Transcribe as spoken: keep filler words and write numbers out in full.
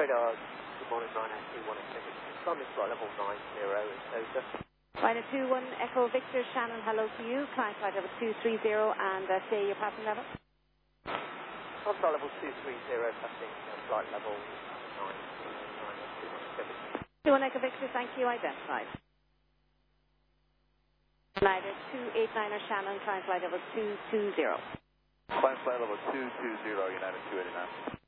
Radar, good morning, nine eight two one eight six. Summit flight level nine zero is over. Ryder two one Echo Victor, Shannon, hello to you. Climb flight level two three zero and uh, say your passing level. Climb flight level two three zero, passing uh, flight level nine eight two one eight six. two one Echo Victor, thank you, identified. Ryder two eight nine er Shannon, climb flight level two two zero. Climb flight level two two zero, United two eighty-nine.